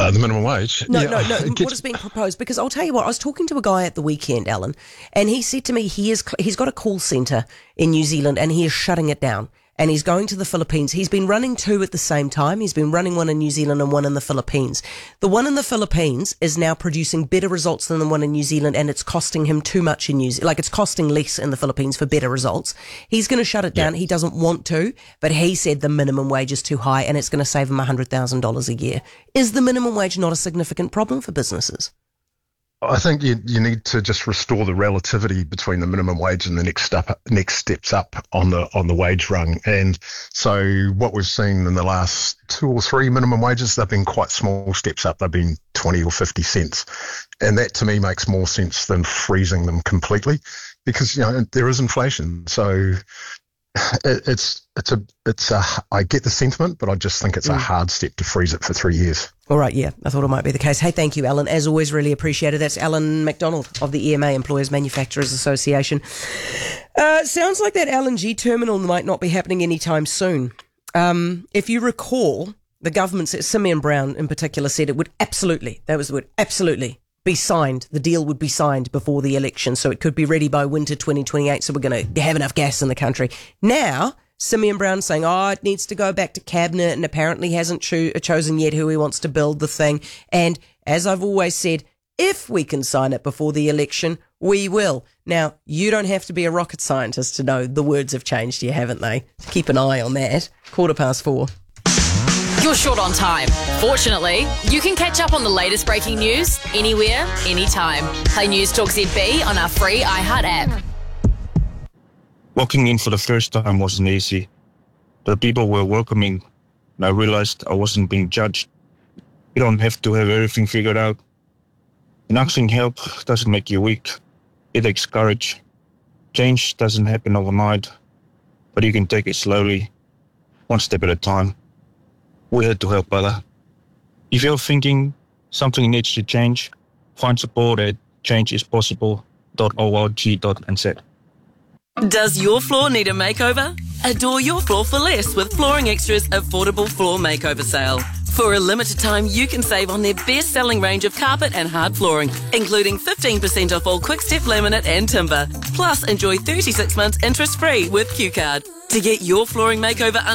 The minimum wage? No. What is being proposed? Because I'll tell you what, I was talking to a guy at the weekend, Alan, and he said to me he's got a call centre in New Zealand and he is shutting it down. And he's going to the Philippines. He's been running two at the same time. He's been running one in New Zealand and one in the Philippines. The one in the Philippines is now producing better results than the one in New Zealand, and it's costing him too much in New Zealand. Like, it's costing less in the Philippines for better results. He's going to shut it down. He doesn't want to, but he said the minimum wage is too high and it's going to save him $100,000 a year. Is the minimum wage not a significant problem for businesses? I think you need to just restore the relativity between the minimum wage and the next steps up on the wage rung. And so what we've seen in the last 2 or 3 minimum wages, they've been quite small steps up. They've been 20 or 50 cents. And that to me makes more sense than freezing them completely, because, there is inflation. So I get the sentiment, but I just think it's a hard step to freeze it for 3 years. All right, yeah, I thought it might be the case. Hey, thank you, Alan. As always, really appreciate it. That's Alan McDonald of the EMA, Employers Manufacturers Association. Sounds like that LNG terminal might not be happening anytime soon. If you recall, the government, Simeon Brown in particular, said it would absolutely, that was the word, absolutely be signed. The deal would be signed before the election, so it could be ready by winter 2028, so we're going to have enough gas in the country. Now, Simeon Brown saying, it needs to go back to cabinet, and apparently hasn't chosen yet who he wants to build the thing. And as I've always said, if we can sign it before the election, we will. Now, you don't have to be a rocket scientist to know the words have changed here, haven't they? Keep an eye on that. 4:15. You're short on time. Fortunately, you can catch up on the latest breaking news anywhere, anytime. Play News Talk ZB on our free iHeart app. Walking in for the first time wasn't easy. The people were welcoming, and I realized I wasn't being judged. You don't have to have everything figured out. And asking help doesn't make you weak. It takes courage. Change doesn't happen overnight, but you can take it slowly, one step at a time. We're here to help, brother. If you're thinking something needs to change, find support at changeispossible.org.nz. Does your floor need a makeover? Adore your floor for less with Flooring Extra's affordable floor makeover sale. For a limited time, you can save on their best-selling range of carpet and hard flooring, including 15% off all Quick-Step laminate and timber. Plus, enjoy 36 months interest-free with Q-Card. To get your flooring makeover